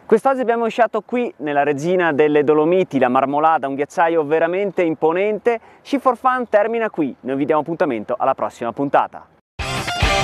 Quest'oggi abbiamo sciato qui nella regina delle Dolomiti, la Marmolada, un ghiacciaio veramente imponente. Sci for Fun termina qui, noi vi diamo appuntamento alla prossima puntata.